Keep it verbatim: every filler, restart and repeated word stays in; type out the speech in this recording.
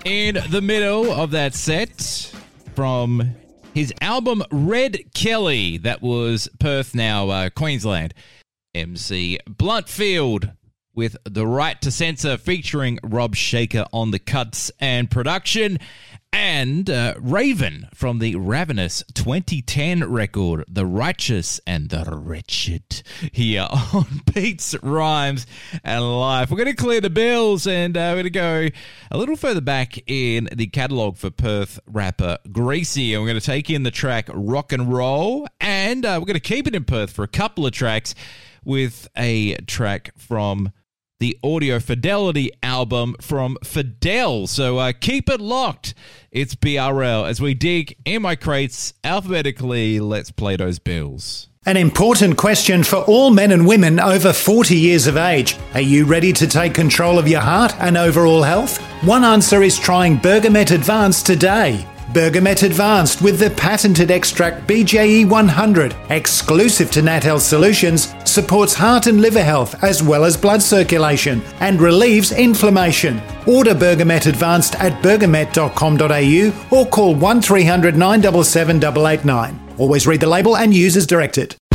In the middle of that set, from his album Red Kelly, that was Perth, now uh, Queensland, M C Bluntfield with The Right to Censor featuring Rob Shaker on the cuts and production, and uh, Raven from the Ravenous twenty ten record, The Righteous and the Wretched, here on Beats, Rhymes and Life. We're going to clear the bills, and uh, we're going to go a little further back in the catalogue for Perth rapper Greasy, and we're going to take in the track Rock and Roll, and uh, we're going to keep it in Perth for a couple of tracks with a track from the Audio Fidelity album from Fidel. So uh, keep it locked. It's B R L as we dig in my crates alphabetically. Let's play those bills. An important question for all men and women over forty years of age. Are you ready to take control of your heart and overall health? One answer is trying Bergamet Advanced today. Bergamet Advanced with the patented extract B J E one hundred, exclusive to Nat Health Solutions, supports heart and liver health as well as blood circulation and relieves inflammation. Order Bergamet Advanced at bergamet dot com dot a u or call one three hundred nine seven seven eight eight nine. Always read the label and use as directed.